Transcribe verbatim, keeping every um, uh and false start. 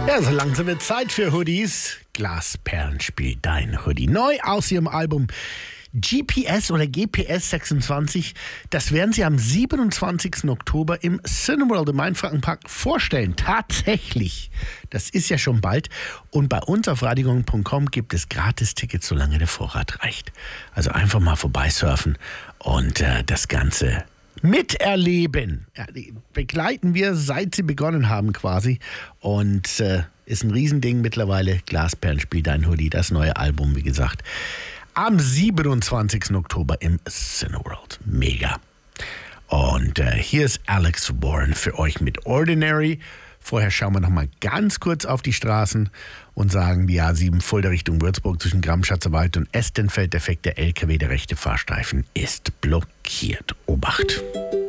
Ja, so langsam wird Zeit für Hoodies. Glasperlen spielt dein Hoodie. Neu aus ihrem Album G P S oder G P S sechsundzwanzig. Das werden sie am siebenundzwanzigsten Oktober im Cineworld im Mainfrankenpark vorstellen. Tatsächlich. Das ist ja schon bald. Und bei uns auf radiogong punkt com gibt es Gratis-Tickets, solange der Vorrat reicht. Also einfach mal vorbeisurfen und äh, das Ganze miterleben. Ja, begleiten wir, seit sie begonnen haben quasi. Und äh, ist ein Riesending mittlerweile. Glasperlen spielt dein Hoodie, das neue Album, wie gesagt. Am siebenundzwanzigsten Oktober im Cineworld. Mega. Und äh, hier ist Alex Warren für euch mit Ordinary. Vorher schauen wir noch mal ganz kurz auf die Straßen und sagen, die A sieben Fulda Richtung Würzburg zwischen Gramm-Schatzerwald und Estenfeld. Der L K W, der rechte Fahrstreifen, ist blockiert. Obacht.